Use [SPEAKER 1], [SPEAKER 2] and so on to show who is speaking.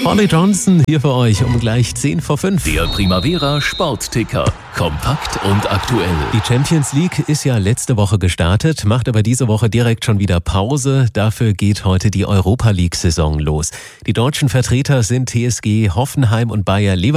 [SPEAKER 1] Holly Johnson hier für euch um gleich 10 vor 5.
[SPEAKER 2] Der Primavera Sportticker. Kompakt und aktuell.
[SPEAKER 1] Die Champions League ist ja letzte Woche gestartet, macht aber diese Woche direkt schon wieder Pause. Dafür geht heute die Europa League-Saison los. Die deutschen Vertreter sind TSG Hoffenheim und Bayer Leverkusen.